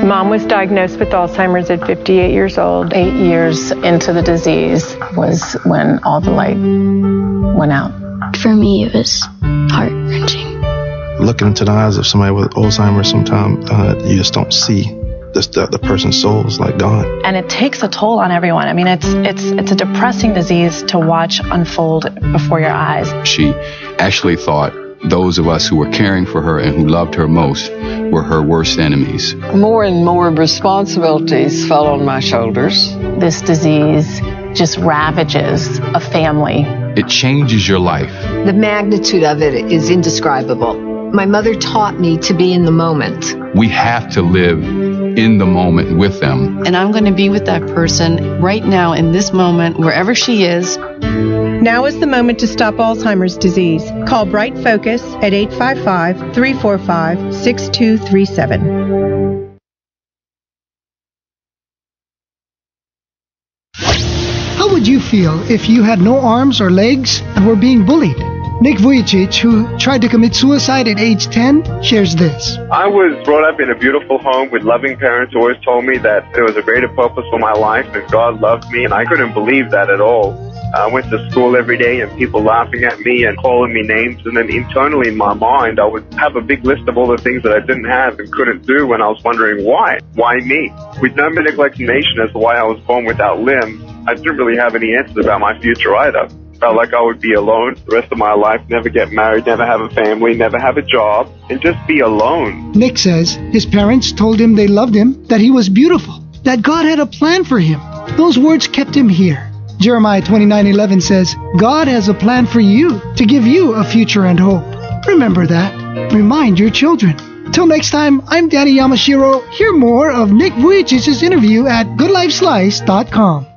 Mom was diagnosed with Alzheimer's at 58 years old. 8 years into the disease was when all the light went out. For me, it was heart-wrenching. Looking into the eyes of somebody with Alzheimer's, sometimes you just don't see the person's soul is like gone. And it takes a toll on everyone. I mean, it's a depressing disease to watch unfold before your eyes. She actually thought those of us who were caring for her and who loved her most were her worst enemies. More and more responsibilities fell on my shoulders. This disease just ravages a family. It changes your life. The magnitude of it is indescribable. My mother taught me to be in the moment. We have to live in the moment with them. And I'm going to be with that person right now in this moment, wherever she is. Now is the moment to stop Alzheimer's disease. Call Bright Focus at 855-345-6237. How would you feel if you had no arms or legs and were being bullied? Nick Vujicic, who tried to commit suicide at age 10, shares this. I was brought up in a beautiful home with loving parents who always told me that there was a greater purpose for my life and God loved me, and I couldn't believe that at all. I went to school every day and people laughing at me and calling me names, and then internally in my mind I would have a big list of all the things that I didn't have and couldn't do, and I was wondering why? Why me? With no medical explanation as to why I was born without limbs, I didn't really have any answers about my future either. Felt like I would be alone the rest of my life, never get married, never have a family, never have a job, and just be alone. Nick says his parents told him they loved him, that he was beautiful, that God had a plan for him. Those words kept him here. Jeremiah 29:11 says, God has a plan for you, to give you a future and hope. Remember that. Remind your children. Till next time, I'm Danny Yamashiro. Hear more of Nick Vujicic's interview at GoodLifeSlice.com.